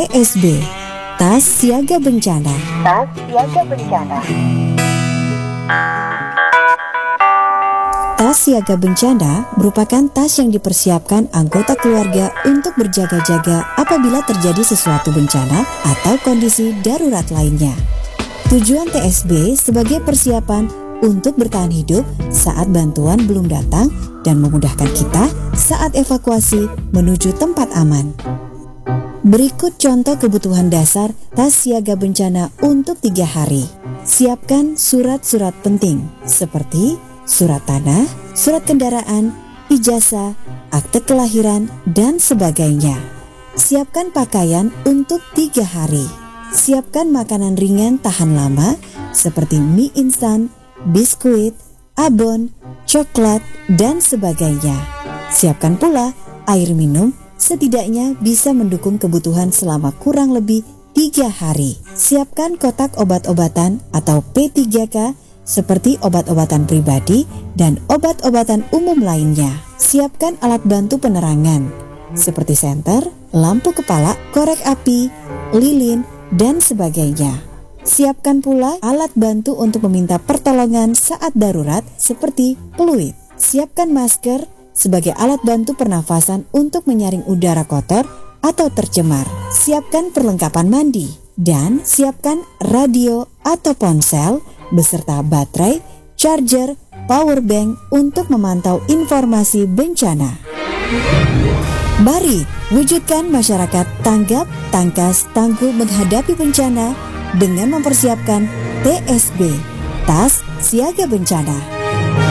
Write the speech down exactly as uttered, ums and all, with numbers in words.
T S B, Tas Siaga Bencana. Tas Siaga Bencana. Tas siaga bencana merupakan tas yang dipersiapkan anggota keluarga untuk berjaga-jaga apabila terjadi sesuatu bencana atau kondisi darurat lainnya. Tujuan T S B sebagai persiapan untuk bertahan hidup saat bantuan belum datang dan memudahkan kita saat evakuasi menuju tempat aman. Berikut contoh kebutuhan dasar tas siaga bencana untuk tiga hari. Siapkan surat-surat penting seperti surat tanah, surat kendaraan, ijazah, akte kelahiran, dan sebagainya. Siapkan pakaian untuk tiga hari. Siapkan makanan ringan tahan lama seperti mie instan, biskuit, abon, coklat, dan sebagainya. Siapkan pula air minum setidaknya bisa mendukung kebutuhan selama kurang lebih tiga hari. Siapkan kotak obat-obatan atau P tiga K seperti obat-obatan pribadi dan obat-obatan umum lainnya. Siapkan alat bantu penerangan seperti senter, lampu kepala, korek api, lilin, dan sebagainya. Siapkan pula alat bantu untuk meminta pertolongan saat darurat seperti peluit. Siapkan masker sebagai alat bantu pernafasan untuk menyaring udara kotor atau tercemar. Siapkan perlengkapan mandi dan siapkan radio atau ponsel beserta baterai, charger, power bank untuk memantau informasi bencana. Mari wujudkan masyarakat tanggap, tangkas, tangguh menghadapi bencana dengan mempersiapkan T S B, Tas Siaga Bencana.